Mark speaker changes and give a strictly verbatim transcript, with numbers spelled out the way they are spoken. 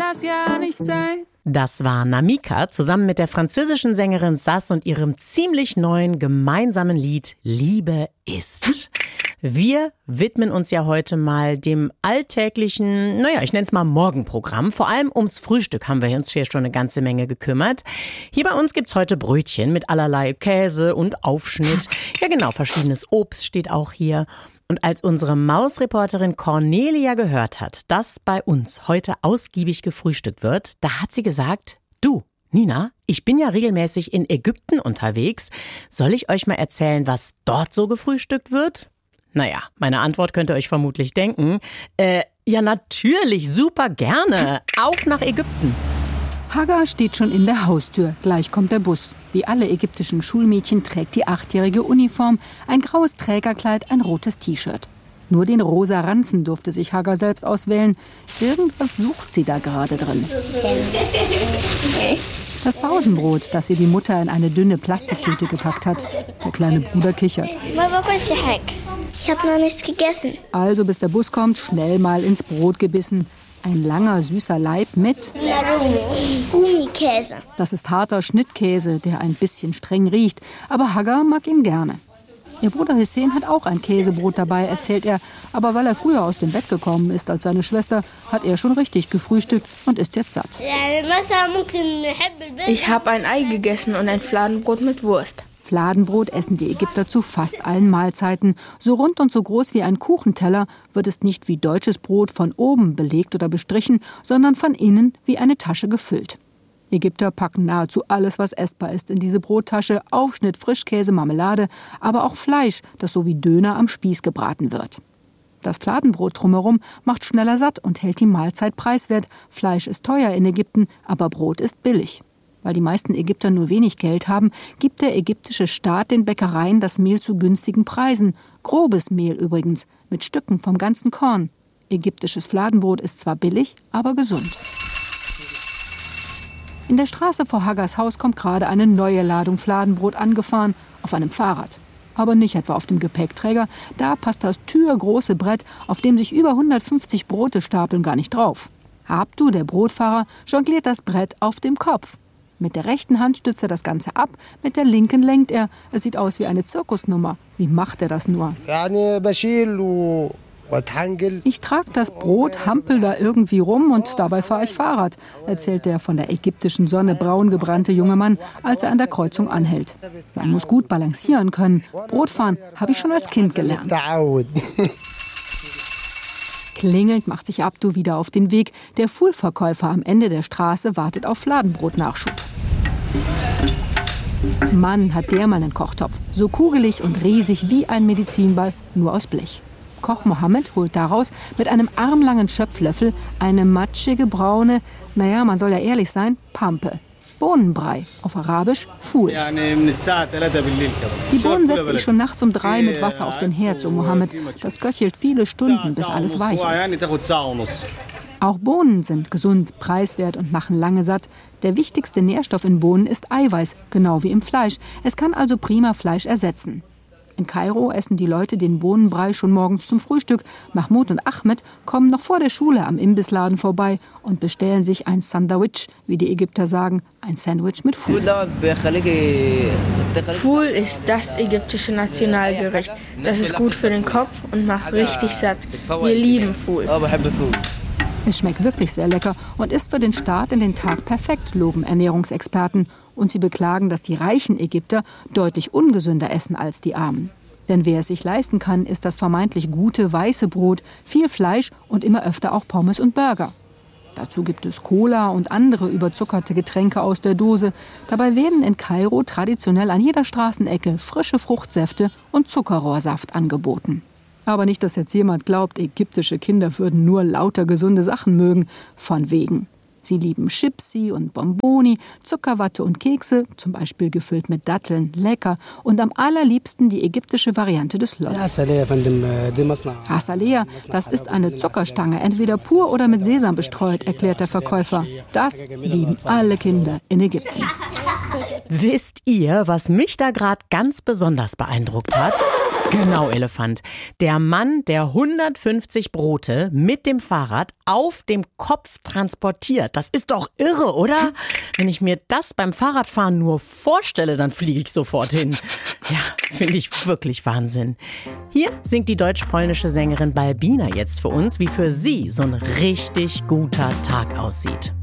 Speaker 1: das ja nicht sein.
Speaker 2: Das war Namika zusammen mit der französischen Sängerin Sass und ihrem ziemlich neuen gemeinsamen Lied Liebe ist. Wir widmen uns ja heute mal dem alltäglichen, naja, ich nenne es mal Morgenprogramm. Vor allem ums Frühstück haben wir uns hier schon eine ganze Menge gekümmert. Hier bei uns gibt's heute Brötchen mit allerlei Käse und Aufschnitt. Ja genau, verschiedenes Obst steht auch hier. Und als unsere Mausreporterin Cornelia gehört hat, dass bei uns heute ausgiebig gefrühstückt wird, da hat sie gesagt, du, Nina, ich bin ja regelmäßig in Ägypten unterwegs. Soll ich euch mal erzählen, was dort so gefrühstückt wird? Naja, meine Antwort könnt ihr euch vermutlich denken. Äh, ja natürlich, super gerne. Auf nach Ägypten.
Speaker 3: Hagar steht schon in der Haustür. Gleich kommt der Bus. Wie alle ägyptischen Schulmädchen trägt die achtjährige Uniform, ein graues Trägerkleid, ein rotes T-Shirt. Nur den rosa Ranzen durfte sich Hagar selbst auswählen. Irgendwas sucht sie da gerade drin. Das Pausenbrot, das ihr die Mutter in eine dünne Plastiktüte gepackt hat. Der kleine Bruder kichert.
Speaker 4: Ich habe noch nichts gegessen.
Speaker 3: Also bis der Bus kommt, schnell mal ins Brot gebissen. Ein langer, süßer Laib mit
Speaker 4: Gummikäse.
Speaker 3: Das ist harter Schnittkäse, der ein bisschen streng riecht. Aber Hagar mag ihn gerne. Ihr Bruder Hussein hat auch ein Käsebrot dabei, erzählt er. Aber weil er früher aus dem Bett gekommen ist als seine Schwester, hat er schon richtig gefrühstückt und ist jetzt satt.
Speaker 5: Ich habe ein Ei gegessen und ein Fladenbrot mit Wurst.
Speaker 3: Fladenbrot essen die Ägypter zu fast allen Mahlzeiten. So rund und so groß wie ein Kuchenteller wird es nicht wie deutsches Brot von oben belegt oder bestrichen, sondern von innen wie eine Tasche gefüllt. Die Ägypter packen nahezu alles, was essbar ist, in diese Brottasche. Aufschnitt, Frischkäse, Marmelade, aber auch Fleisch, das so wie Döner am Spieß gebraten wird. Das Fladenbrot drumherum macht schneller satt und hält die Mahlzeit preiswert. Fleisch ist teuer in Ägypten, aber Brot ist billig. Weil die meisten Ägypter nur wenig Geld haben, gibt der ägyptische Staat den Bäckereien das Mehl zu günstigen Preisen. Grobes Mehl übrigens, mit Stücken vom ganzen Korn. Ägyptisches Fladenbrot ist zwar billig, aber gesund. In der Straße vor Hagars Haus kommt gerade eine neue Ladung Fladenbrot angefahren, auf einem Fahrrad. Aber nicht etwa auf dem Gepäckträger, da passt das türgroße Brett, auf dem sich über hundertfünfzig Brote stapeln, gar nicht drauf. Abdu, der Brotfahrer, jongliert das Brett auf dem Kopf. Mit der rechten Hand stützt er das Ganze ab, mit der linken lenkt er. Es sieht aus wie eine Zirkusnummer. Wie macht er das nur? Ich trage das Brot, hampel da irgendwie rum und dabei fahre ich Fahrrad, erzählt der von der ägyptischen Sonne braun gebrannte junge Mann, als er an der Kreuzung anhält. Man muss gut balancieren können. Brotfahren habe ich schon als Kind gelernt. Klingelnd macht sich Abdu wieder auf den Weg. Der Fuhlverkäufer am Ende der Straße wartet auf Fladenbrotnachschub. Mann, hat der mal einen Kochtopf. So kugelig und riesig wie ein Medizinball, nur aus Blech. Koch Mohammed holt daraus mit einem armlangen Schöpflöffel eine matschige, braune, naja, man soll ja ehrlich sein, Pampe. Bohnenbrei, auf Arabisch Fuhl. Die Bohnen setze ich schon nachts um drei mit Wasser auf den Herd, so Mohammed. Das köchelt viele Stunden, bis alles weich ist. Auch Bohnen sind gesund, preiswert und machen lange satt. Der wichtigste Nährstoff in Bohnen ist Eiweiß, genau wie im Fleisch. Es kann also prima Fleisch ersetzen. In Kairo essen die Leute den Bohnenbrei schon morgens zum Frühstück. Mahmoud und Ahmed kommen noch vor der Schule am Imbissladen vorbei und bestellen sich ein Sandwich, wie die Ägypter sagen, ein Sandwich mit Fuhl.
Speaker 5: Fuhl ist das ägyptische Nationalgericht. Das ist gut für den Kopf und macht richtig satt. Wir lieben Fuhl.
Speaker 3: Es schmeckt wirklich sehr lecker und ist für den Start in den Tag perfekt, loben Ernährungsexperten. Und sie beklagen, dass die reichen Ägypter deutlich ungesünder essen als die Armen. Denn wer es sich leisten kann, isst das vermeintlich gute weiße Brot, viel Fleisch und immer öfter auch Pommes und Burger. Dazu gibt es Cola und andere überzuckerte Getränke aus der Dose. Dabei werden in Kairo traditionell an jeder Straßenecke frische Fruchtsäfte und Zuckerrohrsaft angeboten. Aber nicht, dass jetzt jemand glaubt, ägyptische Kinder würden nur lauter gesunde Sachen mögen. Von wegen. Sie lieben Chipsi und Bonboni, Zuckerwatte und Kekse, zum Beispiel gefüllt mit Datteln, lecker. Und am allerliebsten die ägyptische Variante des Lollis. Hasalea, das ist eine Zuckerstange, entweder pur oder mit Sesam bestreut, erklärt der Verkäufer. Das lieben alle Kinder in Ägypten.
Speaker 2: Wisst ihr, was mich da gerade ganz besonders beeindruckt hat? Genau, Elefant. Der Mann, der hundertfünfzig Brote mit dem Fahrrad auf dem Kopf transportiert. Das ist doch irre, oder? Wenn ich mir das beim Fahrradfahren nur vorstelle, dann fliege ich sofort hin. Ja, finde ich wirklich Wahnsinn. Hier singt die deutsch-polnische Sängerin Balbina jetzt für uns, wie für sie so ein richtig guter Tag aussieht.